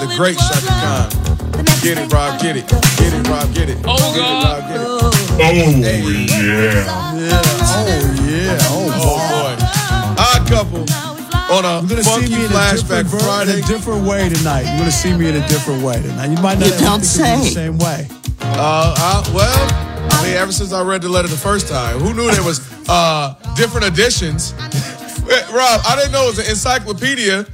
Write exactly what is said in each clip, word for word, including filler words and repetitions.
the great Shaka Khan. Get it, Rob, get it. Get it, Rob, get it. Oh, get God. It, Rob, get it. Oh, Hey. yeah. Yeah. Oh, yeah. Oh, Oh, boy. Odd couple on a You're gonna funky see me in a flashback different ver- Friday. in a different way tonight. You're gonna see me in a different way tonight. You might not You don't think of me the say. same way. Uh, uh, well, I mean, ever since I read the letter the first time, who knew there was uh, different editions? Rob, I didn't know it was an encyclopedia.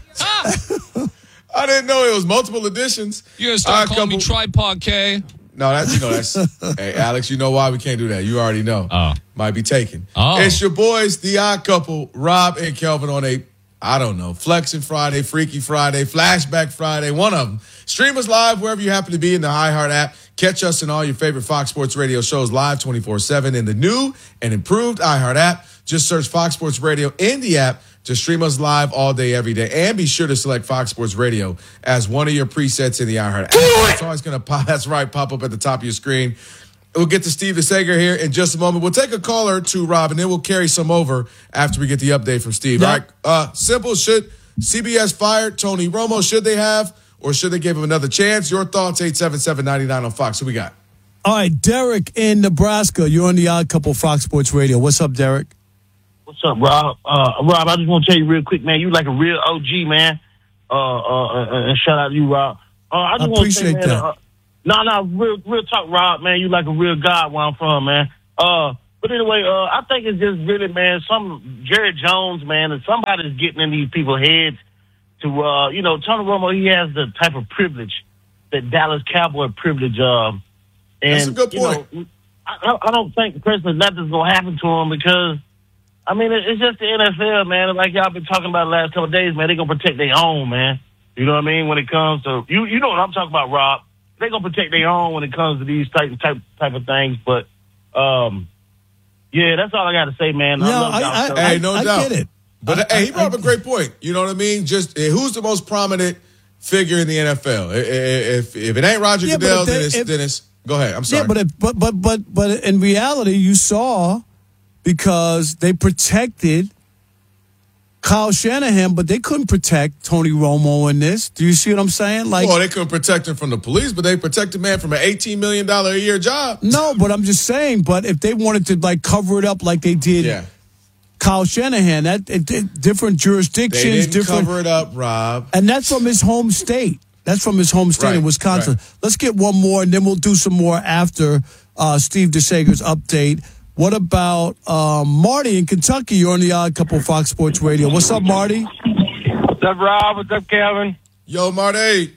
I didn't know it was multiple editions. You're going to start Odd calling me couple- Tripod K? No, that's, you know, that's, hey, Alex, you know why we can't do that. You already know. Oh. Might be taken. Oh. It's your boys, the Odd Couple, Rob and Kelvin on a, I don't know, Flexing Friday, Freaky Friday, Flashback Friday, one of them. Stream us live wherever you happen to be in the iHeart app. Catch us in all your favorite Fox Sports Radio shows live twenty-four seven in the new and improved iHeart app. Just search Fox Sports Radio in the app to stream us live all day, every day. And be sure to select Fox Sports Radio as one of your presets in the iHeart app. It's always going to pop, that's right, pop up at the top of your screen. We'll get to Steve DeSager here in just a moment. We'll take a caller or two, Rob, and then we'll carry some over after we get the update from Steve. Yep. All right, uh, simple. Should C B S fire Tony Romo? Should they have? Or should they give him another chance? Your thoughts, eight seven seven, nine nine on Fox. Who we got? All right, Derek in Nebraska. You're on the Odd Couple Fox Sports Radio. What's up, Derek? What's up, Rob? Uh, Rob, I just want to tell you real quick, man. You like a real O G, man. Uh, uh, uh and shout out to you, Rob. Uh, I just I want to say, appreciate man, that. Uh, no, no, real, real talk, Rob, man. You like a real guy where I'm from, man. Uh, but anyway, uh, I think it's just really, man, some Jerry Jones, man, and somebody's getting in these people's heads to, uh, you know, Tony Romo, he has the type of privilege that Dallas Cowboy privilege. Uh, and, That's a good point. You know, I, I don't think personally nothing's going to happen to him because, I mean, it, it's just the N F L, man. Like y'all been talking about the last couple of days, man, they're going to protect their own, man. You know what I mean? When it comes to, you you know what I'm talking about, Rob. They're going to protect their own when it comes to these type, type, type of things. But, um, yeah, that's all I got to say, man. No, love I, y'all I, so I, Hey, no I doubt. get it. But I- hey, he brought I- up a great point. You know what I mean? Just uh, who's the most prominent figure in the N F L? I- I- If if it ain't Roger Yeah, but Goodell, if they- then it's if- Dennis. Go ahead. I'm sorry. Yeah, but if, but but but but in reality, you saw because they protected Kyle Shanahan, but they couldn't protect Tony Romo in this. Do you see what I'm saying? Like, well, they couldn't protect him from the police, but they protected man from an eighteen million dollars a year job. no, but I'm just saying. But if they wanted to like cover it up like they did Yeah. Kyle Shanahan, that it, it, different They jurisdictions, didn't different, cover it up, Rob. and that's from his home state. That's from his home state Right, in Wisconsin. right. Let's get one more, and then we'll do some more after uh, Steve DeSager's update. What about um, Marty in Kentucky? You're on the Odd Couple Fox Sports Radio. What's up, Marty? What's up, Rob? What's up, Kelvin? Yo, Marty.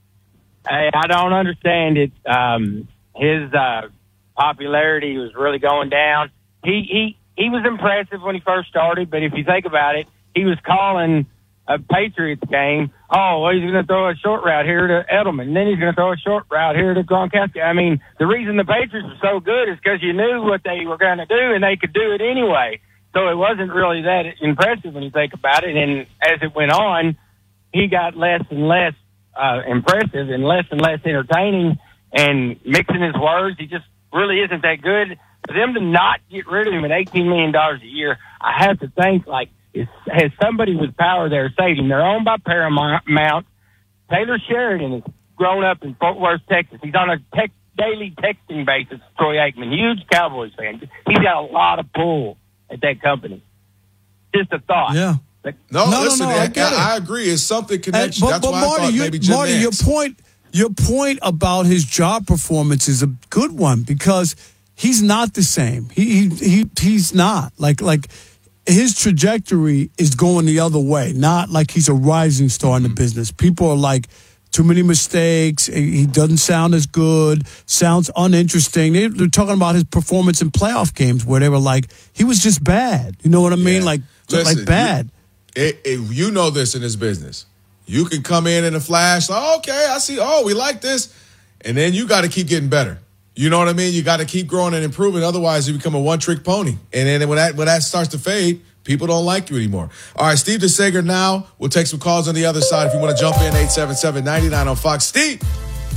Hey, I don't understand it. Um, his uh, popularity was really going down. He he he was impressive when he first started, but if you think about it, he was calling a Patriots game. Oh, well, he's going to throw a short route here to Edelman, and then he's going to throw a short route here to Gronkowski. I mean, the reason the Patriots were so good is because you knew what they were going to do, and they could do it anyway. So it wasn't really that impressive when you think about it. And as it went on, he got less and less uh, impressive and less and less entertaining and mixing his words. He just really isn't that good. For them to not get rid of him at eighteen million dollars a year, I have to think, like, is, has somebody with power there saved him? They're owned by Paramount. Taylor Sheridan has grown up in Fort Worth, Texas. He's on a tech, daily texting basis with Troy Aikman, huge Cowboys fan. He's got a lot of pull at that company. Just a thought. Yeah. No, No, no, listen, no, I I, get it. I agree. It's something And- connection. but That's but why Marty, I thought you, maybe Jim Marty, your Nance. point, your point about his job performance is a good one because he's not the same. He he, he he's not like like. His trajectory is going the other way, not like he's a rising star in the business. People are like, too many mistakes. He doesn't sound as good, sounds uninteresting. They, they're talking about his performance in playoff games where they were like, he was just bad. You know what I mean? Yeah. Like, Listen, like bad. You, it, it, you know this in this business. You can come in in a flash. Oh, okay, I see. Oh, we like this. And then you got to keep getting better. You know what I mean? You got to keep growing and improving. Otherwise, you become a one-trick pony. And then when that when that starts to fade, people don't like you anymore. All right, Steve DeSager now. We'll take some calls on the other side. If you want to jump in, eight seven seven, nine nine on Fox. Steve.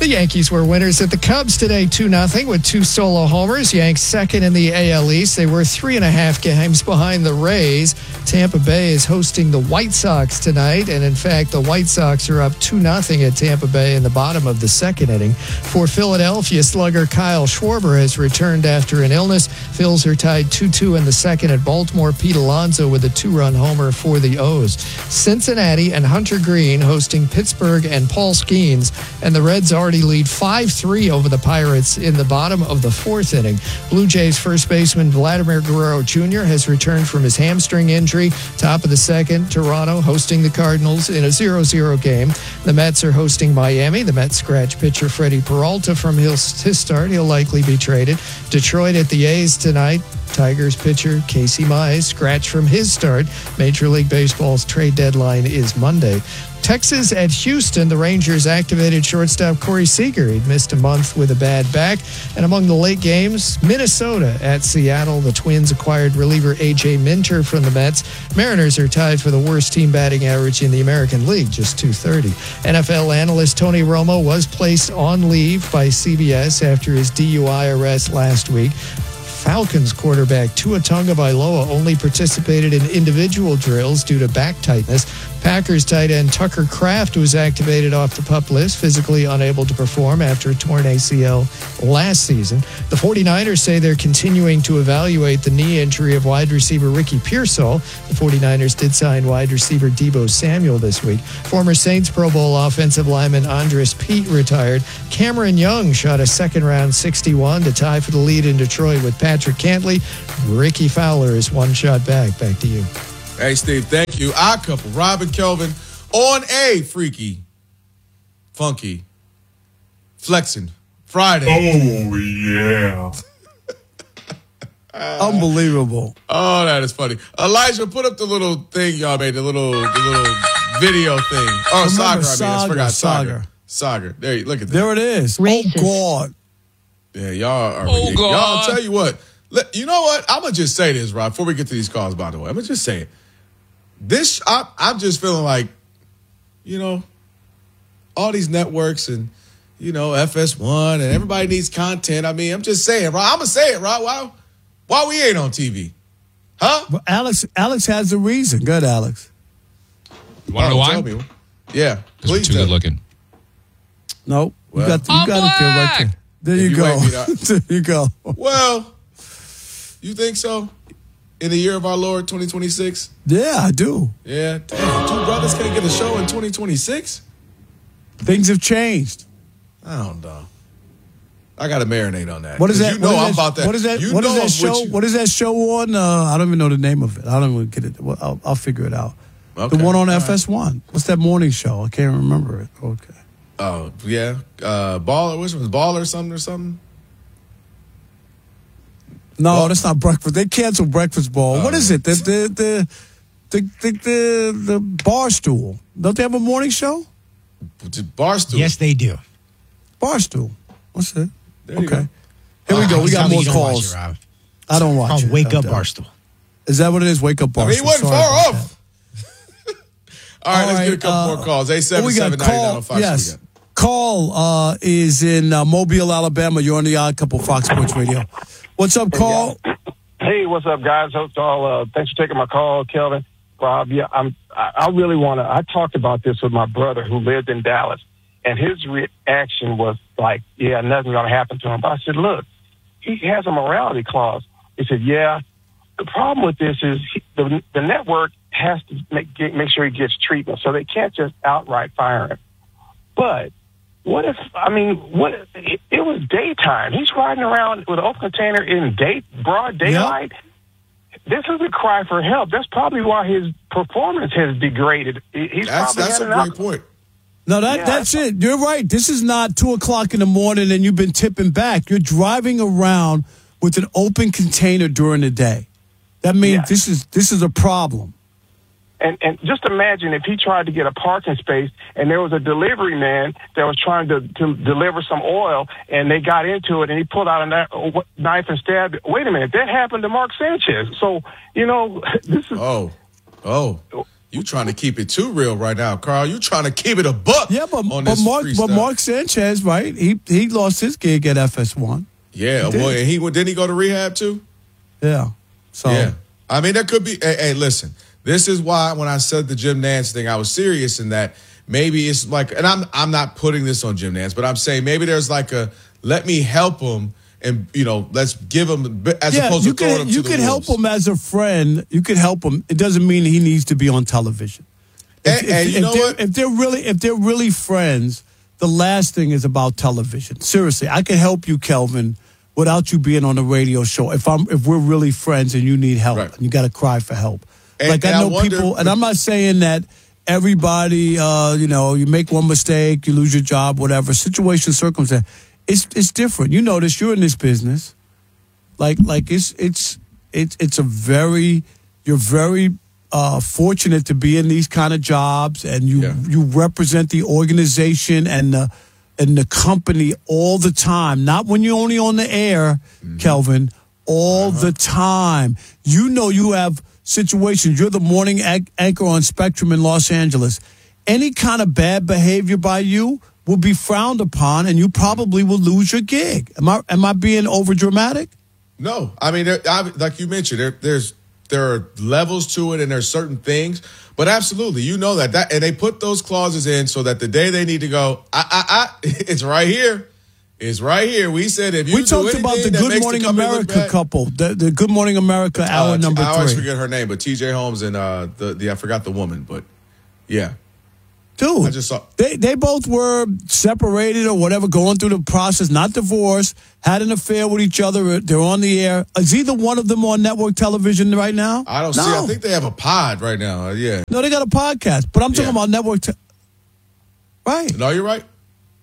The Yankees were winners at the Cubs today, two nothing, with two solo homers. Yanks second in the A L East. They were three and a half games behind the Rays. Tampa Bay is hosting the White Sox tonight, and in fact, the White Sox are up two nothing at Tampa Bay in the bottom of the second inning. For Philadelphia, slugger Kyle Schwarber has returned after an illness. Phils are tied two two in the second at Baltimore. Pete Alonso with a two-run homer for the O's. Cincinnati and Hunter Green hosting Pittsburgh and Paul Skeens, and the Reds already lead five three over the Pirates in the bottom of the fourth inning. Blue Jays first baseman Vladimir Guerrero Junior has returned from his hamstring injury. Top of the second, Toronto hosting the Cardinals in a zero zero game. The Mets are hosting Miami. The Mets scratch pitcher Freddie Peralta from his, his start. He'll likely be traded. Detroit at the A's tonight. Tigers pitcher Casey Mize scratched from his start. Major League Baseball's trade deadline is Monday. Texas at Houston, the Rangers activated shortstop Corey Seager. He'd missed a month with a bad back. And among the late games, Minnesota at Seattle. The Twins acquired reliever A J Minter from the Mets. Mariners are tied for the worst team batting average in the American League, just two thirty. N F L analyst Tony Romo was placed on leave by C B S after his D U I arrest last week. Falcons quarterback Tua Tagovailoa only participated in individual drills due to back tightness. Packers tight end Tucker Kraft was activated off the PUP list, physically unable to perform after a torn A C L last season. The 49ers say they're continuing to evaluate the knee injury of wide receiver Ricky Pearsall. The 49ers did sign wide receiver Deebo Samuel this week. Former Saints Pro Bowl offensive lineman Andres Pete retired. Cameron Young shot a second-round sixty-one to tie for the lead in Detroit with Patrick Cantley. Ricky Fowler is one shot back. Back to you. Hey, Steve, thank you. Our couple, Rob and Kelvin, on a freaky, funky, flexing Friday. Oh, yeah. Unbelievable. Oh, that is funny. Elijah, put up the little thing y'all made, the little the little video thing. Oh, Saga, I mean, I forgot. Saga. Saga. There you look at that. There it is. Racist. Oh, God. Yeah, y'all are Oh, ridiculous. God. Y'all, I'll tell you what. Let, you know what? I'm going to just say this, Rob, before we get to these calls, by the way. I'm going to just say it. This, I, I'm just feeling like, you know, all these networks and, you know, F S one and everybody needs content. I mean, I'm just saying, Rob. I'm going to say it, Rob. Why, why we ain't on T V? Huh? Well, Alex, Alex has a reason. Good, Alex. You want to know Oh, why? tell me. Yeah. Because we're Please too tell good me. looking. Nope. Well, you got, you I'm got it there right black. there. There If you, you go. wake me up. There you go. Well, you think so? In the year of our Lord, twenty twenty-six? Yeah, I do. Yeah. Damn, two brothers can't get a show in twenty twenty-six? Things have changed. I don't know. I got to marinate on that. What is 'Cause that? You know what is I'm that, about that. What is that? You what is know that I'm show? with you. What is that show on? Uh, I don't even know the name of it. I don't even get it. Well, I'll, I'll figure it out. Okay. The one on All F S one. What's that morning show? I can't remember it. Okay. Oh, yeah. Uh, Baller, which one's Baller or something or something? No, Well- that's not breakfast. They canceled Breakfast Ball. Oh, what is yeah. it? The the the the the, the, the Barstool. Don't they have a morning show? Barstool. Yes, they do. Barstool. What's it? There you Okay. go. Here we I go. can We got tell more you don't watch calls. it, Rob. I don't watch Called it. Wake I Up don't. Barstool. Is that what it is? Wake Up Barstool. I mean, he wasn't Sorry far about off. that. All right, All let's right, get a couple uh, more calls. eight we seven got seven, nine nine call. oh five. Yes. Call uh, is in uh, Mobile, Alabama. You're on the Odd Couple Fox Sports Radio. What's up, Call? Hey, what's up, guys? Hope all. Uh, thanks for taking my call, Kelvin. Rob, yeah, I'm. I, I really want to. I talked about this with my brother who lived in Dallas, and his reaction was like, "Yeah, nothing's going to happen to him." But I said, "Look, he has a morality clause." He said, "Yeah, the problem with this is he, the the network has to make get, make sure he gets treatment, so they can't just outright fire him." But what if, I mean, what if, it, it was daytime. He's riding around with an open container in day, broad daylight. This is a cry for help. That's probably why his performance has degraded. He- He's That's, probably that's had a enough. great point. No, that Yeah. that's it. You're right. This is not two o'clock in the morning and you've been tipping back. You're driving around with an open container during the day. That means Yeah. this is this is a problem. And and just imagine if he tried to get a parking space and there was a delivery man that was trying to, to deliver some oil and they got into it and he pulled out a kni- knife and stabbed. Wait a minute, that happened to Mark Sanchez. So, you know, this is. Oh, oh. You trying to keep it too real right now, Carl. You trying to keep it a buck. Yeah, but, on but this Mark freestyle. but Mark Sanchez, right? He he lost his gig at F S one. Yeah, He well, did. and he didn't he go to rehab too? Yeah. So Yeah. I mean, there could be. Hey, hey, listen. This is why when I said the Jim Nance thing, I was serious in that maybe it's like, and I'm I'm not putting this on Jim Nance, but I'm saying maybe there's like a let me help him. And, you know, let's give him, as yeah, opposed you to throwing can him you to can the help wolves. him as a friend. You can help him. It doesn't mean he needs to be on television. And, and you if know they're, what? If they're really if they're really friends, the last thing is about television. Seriously, I can help you, Kelvin, without you being on a radio show. If I'm if we're really friends and you need help Right. and you got to cry for help. And- like and I I know wonder- people, and I'm not saying that everybody, uh, you know, you make one mistake, you lose your job, whatever. Situation, circumstance, it's it's different. You notice you're in this business. Like, like it's it's it's it's a very you're very uh, fortunate to be in these kind of jobs, and you Yeah. you represent the organization and the and the company all the time. Not when you're only on the air, Kelvin. All the time. You know you have situations. You're the morning an- anchor on Spectrum in Los Angeles. Any kind of bad behavior by you will be frowned upon, and you probably will lose your gig. Am I am I being over dramatic? No, I mean, there, I, like you mentioned, there, there's there are levels to it, and there's certain things. But absolutely, you know that that, and they put those clauses in so that the day they need to go, I, I, I it's right here. It's right here. We said if you We do talked about anything the that Good makes the Morning company look America bad- couple, the, the Good Morning America hour Uh, number I always three. forget her name, but T J Holmes and uh, the the I forgot the woman, but yeah, Dude, I just saw- they they both were separated or whatever, going through the process, not divorced, had an affair with each other. They're on the air. Is either one of them on network television right now? I don't no. see. I think they have a pod right now. Uh, yeah, No, they got a podcast, but I'm talking Yeah. about network. Te- right? no, you're right.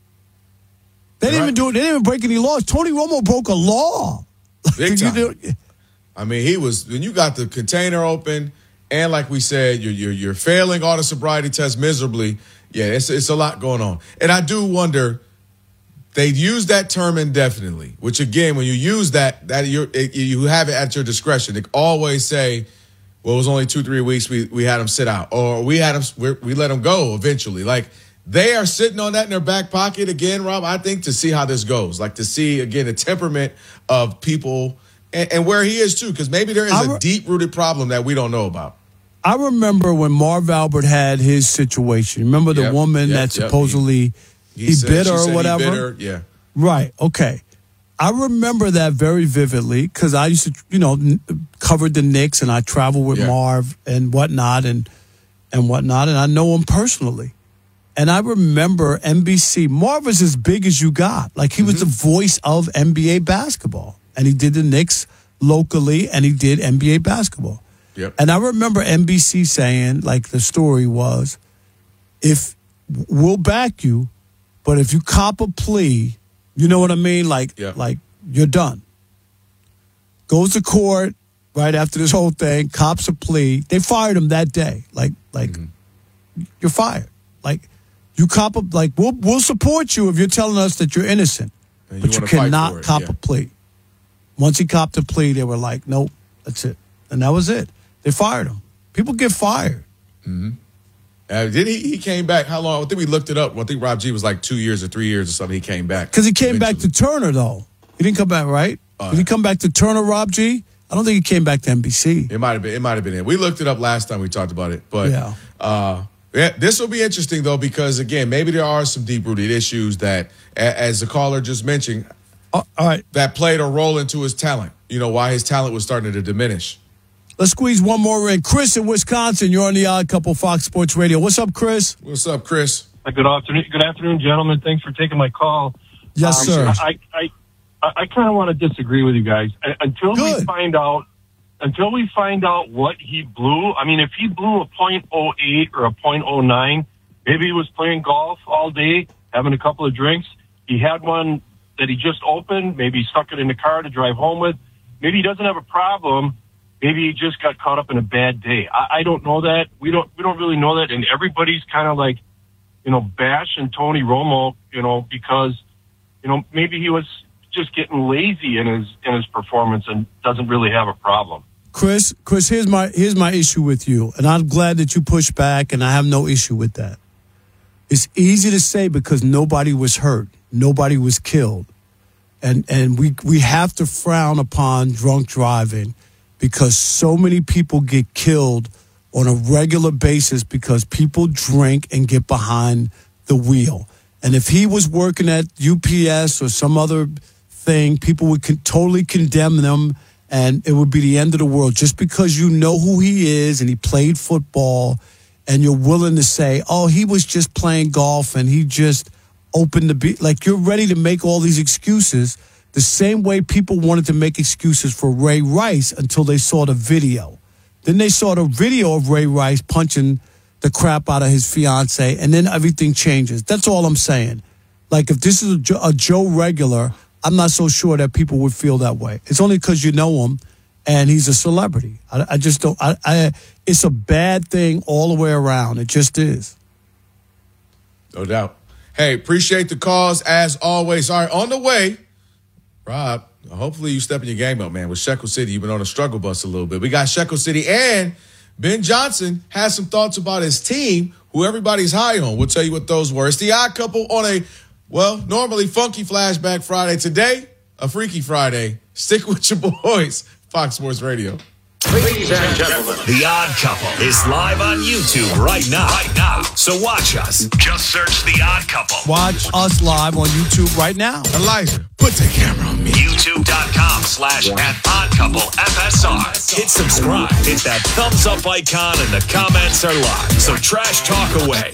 They didn't Right. even do it. They didn't even break any laws. Tony Romo broke a law. Big You time. do- I mean, he was when you got the container open, and like we said, you're you're, you're failing all the sobriety tests miserably. Yeah, it's it's a lot going on, and I do wonder. They use that term indefinitely, which again, when you use that, that you you have it at your discretion. They always say, "Well, it was only two three weeks. We we had him sit out, or we had him we we let him go eventually." Like they are sitting on that in their back pocket again, Rob. I think to see how this goes, like to see again the temperament of people. And, and where he is, too, because maybe there is I a re- deep-rooted problem that we don't know about. I remember when Marv Albert had his situation. Remember the Yep, woman yep, that yep. supposedly he, He said- bit she her said or he whatever? bit her, yeah. Right. Okay. I remember that very vividly because I used to, you know, n- covered the Knicks and I traveled with Yeah. Marv and whatnot and and whatnot, and I know him personally. And I remember N B C. Marv was as big as you got. Like he was Mm-hmm. the voice of N B A basketball, and he did the Knicks locally, and he did N B A basketball. Yep. And I remember N B C saying, like the story was, if we'll back you, but if you cop a plea, you know what I mean? Like, Yeah. like you're done. Goes to court right after this whole thing, cops a plea. They fired him that day. Like, like you're fired. Like you cop a like we'll we'll support you if you're telling us that you're innocent, And but you wanna fight cannot for it, cop yeah. a plea. Once he copped a plea, they were like, nope, that's it, and that was it. They fired him. People get fired. Uh, did he? He came back. How long? I think we looked it up. I think Rob G was like two years or three years or something. He came back Because he came back to eventually. Turner, though. He didn't come back, right? Uh, Did he come back to Turner, Rob G? I don't think he came back to N B C. It might have been. It might have been it. We looked it up last time we talked about it. But Yeah. uh, yeah, this will be interesting though because again, maybe there are some deep rooted issues that, a- as the caller just mentioned, Oh, all right, that played a role into his talent. You know why his talent was starting to diminish. let's squeeze one more in. Chris in Wisconsin, you're on the Odd Couple Fox Sports Radio. What's up, Chris? What's up, Chris? Good afternoon, good afternoon, gentlemen. Thanks for taking my call. Yes, Um, sir. I I, I, I kind of want to disagree with you guys I, until Good. we find out. Until we find out what he blew. I mean, if he blew a point oh eight or a point oh nine, maybe he was playing golf all day, having a couple of drinks. He had one that he just opened. Maybe he stuck it in the car to drive home with. Maybe he doesn't have a problem. Maybe he just got caught up in a bad day. I, I don't know that. We don't. We don't really know that. And everybody's kind of like, you know, bashing Tony Romo, you know, because, you know, maybe he was just getting lazy in his in his performance and doesn't really have a problem. Chris, Chris, here's my here's my issue with you, and I'm glad that you pushed back, and I have no issue with that. It's easy to say because nobody was hurt, nobody was killed, and and we we have to frown upon drunk driving because so many people get killed on a regular basis because people drink and get behind the wheel. And if he was working at U P S or some other thing, people would con- totally condemn them. And it would be the end of the world just because you know who he is and he played football and you're willing to say, oh, he was just playing golf and he just opened the beat. Like you're ready to make all these excuses the same way people wanted to make excuses for Ray Rice until they saw the video. Then they saw the video of Ray Rice punching the crap out of his fiance and then everything changes. That's all I'm saying. Like if this is a Joe, a Joe regular, I'm not so sure that people would feel that way. It's only because you know him and he's a celebrity. I, I just don't. I, I, it's a bad thing all the way around. It just is. No doubt. Hey, appreciate the calls as always. All right, on the way, Rob, hopefully you step in your game up, man. With Shekel City, you've been on a struggle bus a little bit. We got Shekel City and Ben Johnson has some thoughts about his team, who everybody's high on. We'll tell you what those were. It's the Odd Couple on a Well, normally funky flashback Friday. Today, a freaky Friday. Stick with your boys, Fox Sports Radio. Ladies and gentlemen, The Odd Couple is live on YouTube right now. Right now. So watch us. Just search The Odd Couple. Watch us live on YouTube right now. Elijah, put the camera on me. YouTube.com slash at Odd Couple F S R. Hit subscribe. Hit that thumbs up icon and the comments are live. So trash talk away.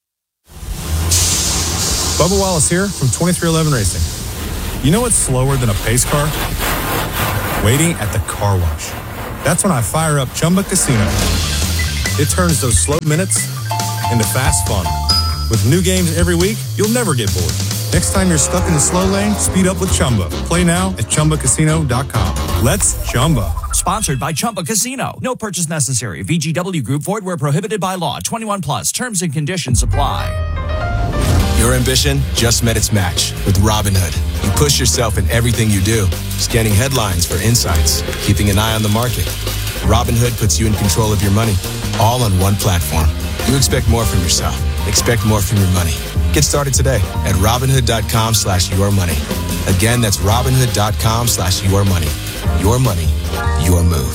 Bubba Wallace here from twenty-three eleven Racing. You know what's slower than a pace car? Waiting at the car wash. That's when I fire up Chumba Casino. It turns those slow minutes into fast fun. With new games every week, you'll never get bored. Next time you're stuck in the slow lane, speed up with Chumba. Play now at Chumba Casino dot com. Let's Chumba. Sponsored by Chumba Casino. No purchase necessary. V G W Group. Void where prohibited by law. twenty-one plus. Terms and conditions apply. Your ambition just met its match with Robinhood. You push yourself in everything you do, scanning headlines for insights, keeping an eye on the market. Robinhood puts you in control of your money, all on one platform. You expect more from yourself. Expect more from your money. Get started today at Robinhood.com slash your money. Again, that's Robinhood.com slash your money. Your money, your move.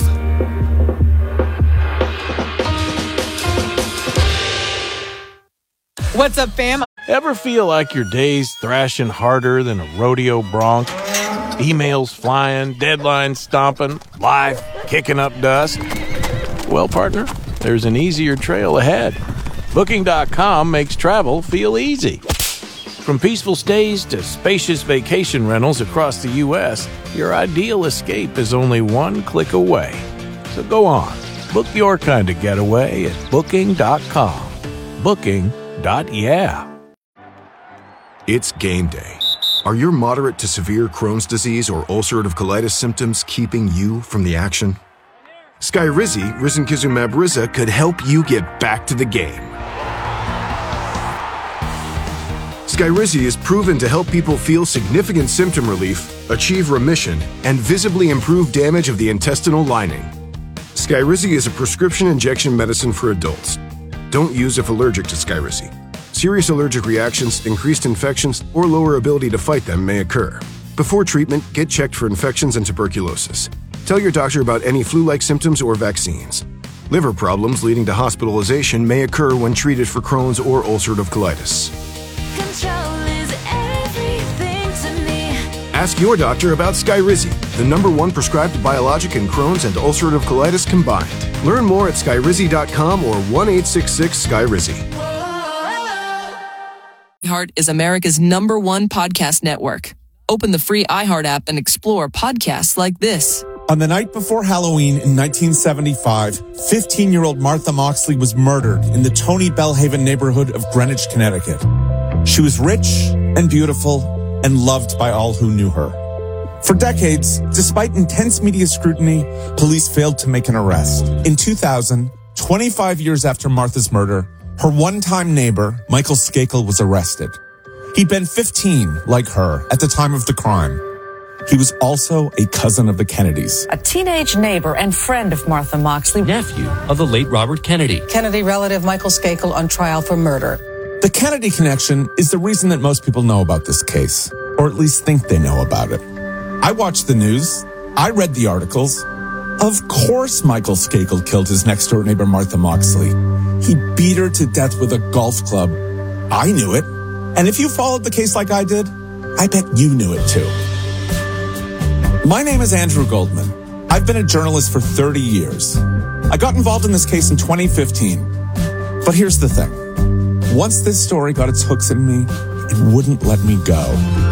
What's up, fam? Ever feel like your day's thrashing harder than a rodeo bronc? Emails flying, deadlines stomping, life kicking up dust? Well, partner, there's an easier trail ahead. Booking dot com makes travel feel easy. From peaceful stays to spacious vacation rentals across the U S, your ideal escape is only one click away. So go on, book your kind of getaway at Booking dot com. Booking. Yeah. It's game day. Are your moderate to severe Crohn's disease or ulcerative colitis symptoms keeping you from the action? Skyrizi, risankizumab Riza, could help you get back to the game. Skyrizi is proven to help people feel significant symptom relief, achieve remission, and visibly improve damage of the intestinal lining. Skyrizi is a prescription injection medicine for adults. Don't use if allergic to Skyrizi. Serious allergic reactions, increased infections, or lower ability to fight them may occur. Before treatment, get checked for infections and tuberculosis. Tell your doctor about any flu-like symptoms or vaccines. Liver problems leading to hospitalization may occur when treated for Crohn's or ulcerative colitis. Control is everything to me. Ask your doctor about Skyrizi, the number one prescribed biologic in Crohn's and ulcerative colitis combined. Learn more at Skyrizi dot com or one eight six six Skyrizi. iHeart is America's number one podcast network. Open the free iHeart app and explore podcasts like this. On the night before Halloween in nineteen seventy-five, fifteen-year-old Martha Moxley was murdered in the Tony Bellhaven neighborhood of Greenwich, Connecticut. She was rich and beautiful and loved by all who knew her. For decades, despite intense media scrutiny, police failed to make an arrest. In two thousand, twenty-five years after Martha's murder, her one-time neighbor, Michael Skakel, was arrested. He'd been fifteen, like her, at the time of the crime. he was also a cousin of the Kennedys. A teenage neighbor and friend of Martha Moxley. Nephew of the late Robert Kennedy. Kennedy relative Michael Skakel on trial for murder. The Kennedy connection is the reason that most people know about this case, or at least think they know about it. I watched the news. I read the articles. Of course Michael Skakel killed his next-door neighbor Martha Moxley. He beat her to death with a golf club. I knew it. And if you followed the case like I did, I bet you knew it too. My name is Andrew Goldman. I've been a journalist for thirty years. I got involved in this case in twenty fifteen. But here's the thing. Once this story got its hooks in me, it wouldn't let me go.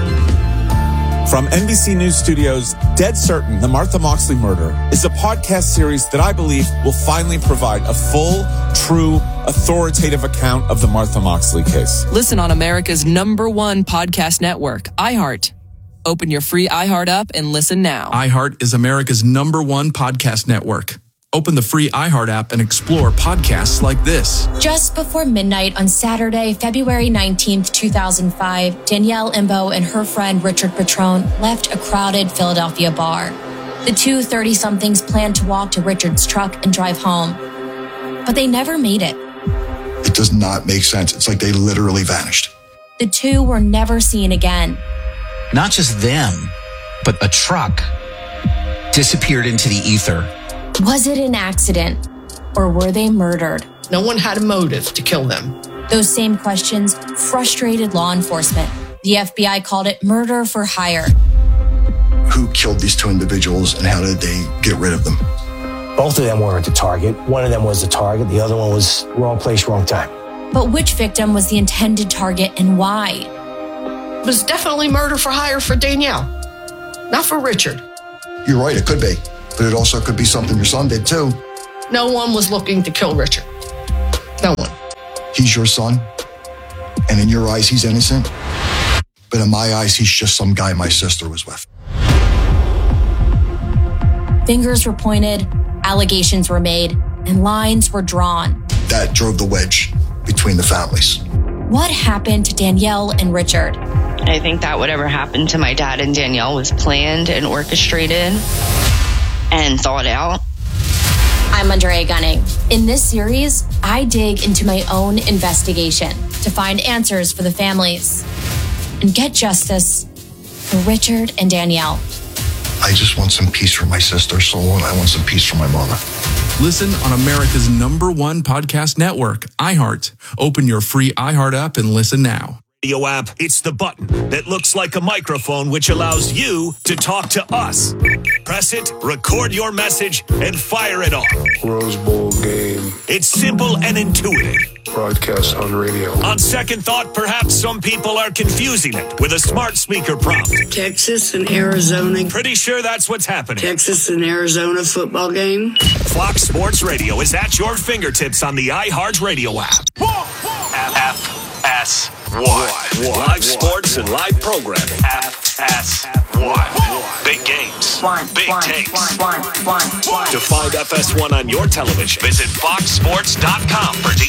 From N B C News Studios, Dead Certain, The Martha Moxley Murder is a podcast series that I believe will finally provide a full, true, authoritative account of the Martha Moxley case. Listen on America's number one podcast network, iHeart. Open your free iHeart app and listen now. iHeart is America's number one podcast network. Open the free iHeart app and explore podcasts like this. Just before midnight on Saturday, February nineteenth, two thousand five, Danielle Imbo and her friend Richard Petrone left a crowded Philadelphia bar. The two thirty-somethings planned to walk to Richard's truck and drive home, but they never made it. It does not make sense. It's like they literally vanished. The two were never seen again. Not just them, but a truck disappeared into the ether. Was it an accident, or were they murdered? No one had a motive to kill them. Those same questions frustrated law enforcement. The F B I called it murder for hire. Who killed these two individuals and how did they get rid of them? Both of them weren't the target. One of them was the target. The other one was wrong place, wrong time. But which victim was the intended target and why? It was definitely murder for hire for Danielle, not for Richard. You're right, it could be. But it also could be something your son did too. No one was looking to kill Richard. No one. He's your son, and in your eyes, he's innocent. But in my eyes, he's just some guy my sister was with. Fingers were pointed, allegations were made, and lines were drawn. That drove the wedge between the families. What happened to Danielle and Richard? I think that whatever happened to my dad and Danielle was planned and orchestrated and thought out. I'm Andrea Gunning. In this series, I dig into my own investigation to find answers for the families and get justice for Richard and Danielle. I just want some peace for my sister's soul, and I want some peace for my mother. Listen on America's number one podcast network, iHeart. Open your free iHeart app and listen now. Radio app, it's the button that looks like a microphone which allows you to talk to us. Press it, record your message, and fire it off. Rose Bowl game. It's simple and intuitive. Broadcast on radio. On second thought, perhaps some people are confusing it with a smart speaker prompt. Texas and Arizona. Pretty sure that's what's happening. Texas and Arizona football game. Fox Sports Radio is at your fingertips on the iHeart Radio app. F S one. Live sports and live programming. F S one. Big games. Big takes. To find F S one on your television, visit fox sports dot com for details.